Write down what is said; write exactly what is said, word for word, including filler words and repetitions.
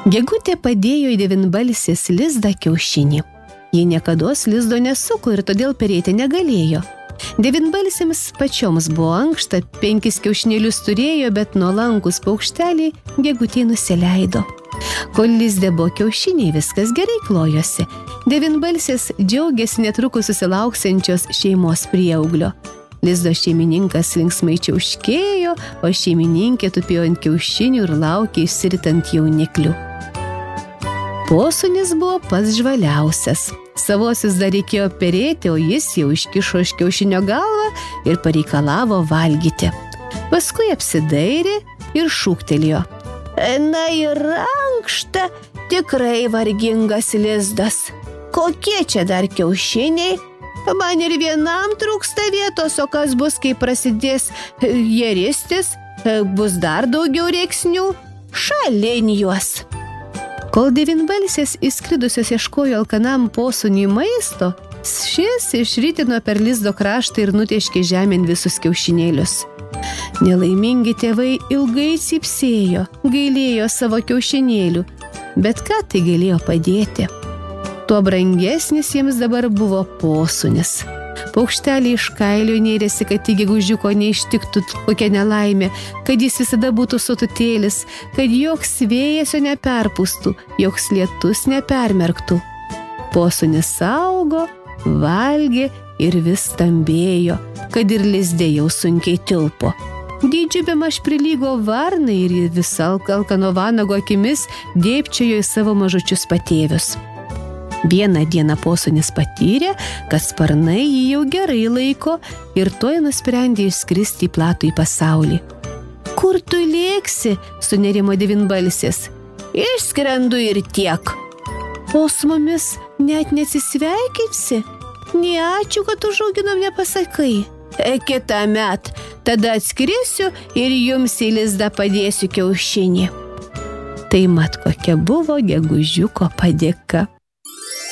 Gegutė padėjo į devynbalsės lizdą kiaušinį. Ji niekados lizdo nesuko ir todėl perėti negalėjo. Devynbalsėms pačioms buvo ankšta, penkis kiaušinėlius turėjo, bet nuolankus paukšteliai gegutė nusileido. Kol lizde buvo kiaušiniai, viskas gerai klojosi. Devynbalsės džiaugiasi netrukus susilauksiančios šeimos prieauglio. Lizdo šeimininkas linksmai čiauškėjo, o šeimininkė tupėjo ant kiaušinių ir laukė išsiritant jauniklių. Posunis buvo pats žvaliausias. Savosius dar reikėjo perėti, o jis jau iškišo iš kiaušinio galvą ir pareikalavo valgyti. Paskui apsidairė ir šūktelėjo. Na ir ankšta, tikrai vargingas lizdas. Kokie čia dar kiaušiniai? Man ir vienam trūksta vietos, o kas bus, kai prasidės jeristis, bus dar daugiau rėksnių, šalin juos. Kol devynbalsės įskridusios ieškojo alkanam posūniui maisto, šis išritino per lizdo kraštą ir nutėškė žemėn visus kiaušinėlius. Nelaimingi tėvai ilgai cypsėjo, gailėjo savo kiaušinėlių, bet ką tai galėjo padėti? Tuo brangesnis jiems dabar buvo posūnis. Paukšteliai iš kailio nėrėsi, kad į gegužiuko neištiktų kokia nelaimė, kad jis visada būtų sotutėlis, kad joks vėjas jo neperpūstų, joks lietus nepermerktų. Posūnis augo, valgė ir vis stambėjo, kad ir lizde jau sunkiai tilpo. Dydžiu bemaž prilygo varnai ir vis alkano vanago akimis dėbčiojo į savo mažučius patėvius. Vieną dieną posūnis patyrė, kad sparnai jį jau gerai laiko ir tuoj nusprendė išskristi į platų į pasaulį. Kur tu lėksi, sunerimo devynbalsės? Išskrendu ir tiek. O su mumis net neatsisveikinsi? Nė ačiū, kad užauginom nepasakai. E, kitą met, tada atskrisiu ir jums į lizdą padėsiu kiaušinį. Tai mat kokia buvo gegužiuko padėka.